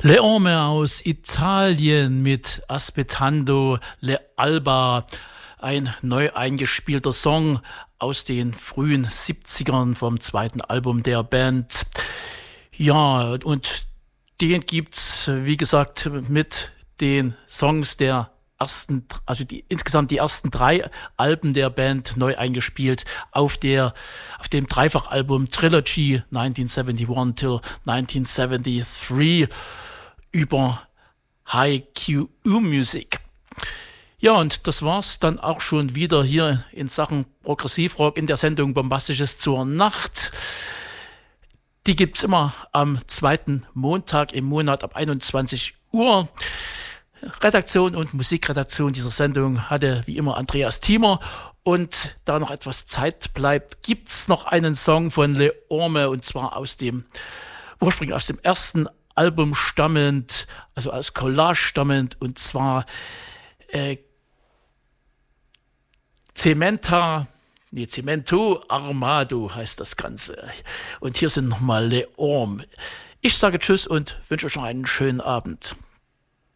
Leorme aus Italien mit Aspettando le Alba, ein neu eingespielter Song aus den frühen 70ern vom zweiten Album der Band. Ja, und den gibt's, wie gesagt, mit den Songs der ersten, also insgesamt die ersten 3 Alben der Band neu eingespielt auf dem Dreifachalbum Trilogy 1971 till 1973 über HiQ Music. Ja, und das war's dann auch schon wieder hier in Sachen Progressivrock in der Sendung Bombastisches zur Nacht. Die gibt's immer am 2. Montag im Monat ab 21 Uhr. Redaktion und Musikredaktion dieser Sendung hatte wie immer Andreas Thiemer. Und da noch etwas Zeit bleibt, gibt's noch einen Song von Leorme, und zwar ursprünglich aus dem ersten Album stammend, also aus Collage stammend, und zwar Cemento Armado heißt das Ganze. Und hier sind nochmal Leorme. Ich sage Tschüss und wünsche euch noch einen schönen Abend.